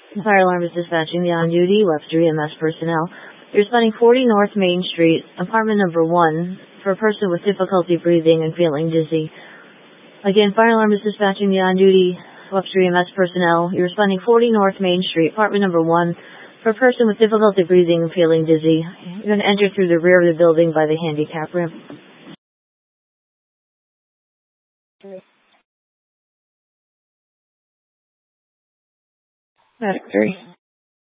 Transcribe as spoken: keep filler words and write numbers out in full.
The fire alarm is dispatching the on-duty Webster E M S personnel. You're responding forty North Main Street, apartment number one, for a person with difficulty breathing and feeling dizzy. Again, fire alarm is dispatching the on-duty Webster E M S personnel. You're responding forty North Main Street, apartment number one, for a person with difficulty breathing and feeling dizzy. You're going to enter through the rear of the building by the handicap ramp. Medic three.